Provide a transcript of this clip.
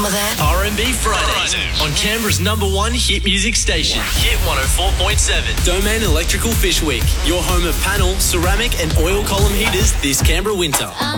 some of that? R&B Fridays on Canberra's #1 hit music station, Hit 104.7. Domain Electrical Fish Week, your home of panel, ceramic and oil column heaters this Canberra winter.